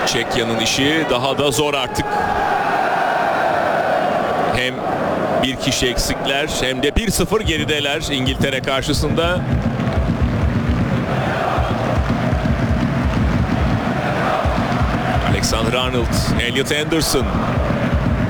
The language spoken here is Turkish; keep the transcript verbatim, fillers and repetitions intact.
Çekya'nın işi daha da zor artık. Hem bir kişi eksikler hem de bir sıfır gerideler İngiltere karşısında. Alexander Arnold, Elliot Anderson.